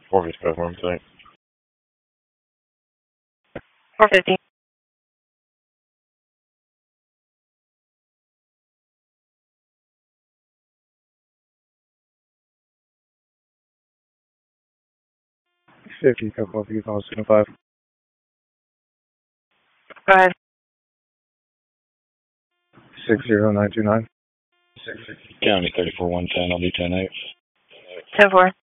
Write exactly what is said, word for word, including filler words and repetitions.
four fifty-five more tonight. four fifty. fifty, couple of you calls, signal five. Go ahead. six zero nine two nine. County thirty-four one ten, I'll be ten eight. ten four.